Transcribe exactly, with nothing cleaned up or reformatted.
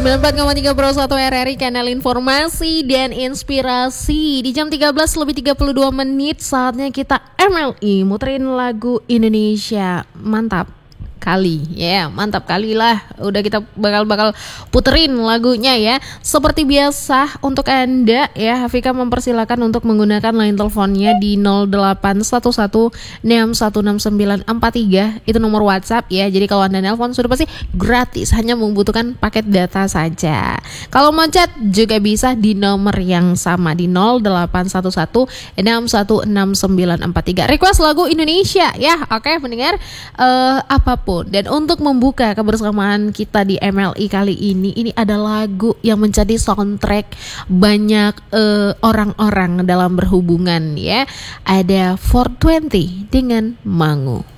sembilan puluh empat koma tiga Pro satu R R I, kanal informasi dan inspirasi. Di jam tiga belas lebih tiga puluh dua menit, saatnya kita M L I muterin lagu Indonesia. Mantap kali ya, yeah, mantap kali lah. Udah kita bakal-bakal puterin lagunya ya. Seperti biasa untuk Anda ya, Hafika mempersilakan untuk menggunakan line teleponnya di nol delapan satu satu enam satu enam sembilan empat tiga. Itu nomor WhatsApp ya. Jadi kalau Anda nelpon sudah pasti gratis, hanya membutuhkan paket data saja. Kalau mau chat juga bisa di nomor yang sama di nol delapan satu satu enam satu enam sembilan empat tiga. Request lagu Indonesia ya. Oke, mendengar uh, apapun. Dan untuk membuka kebersamaan kita di M L I kali ini, ini ada lagu yang menjadi soundtrack banyak uh, orang-orang dalam berhubungan ya. Ada four twenty dengan Mangu.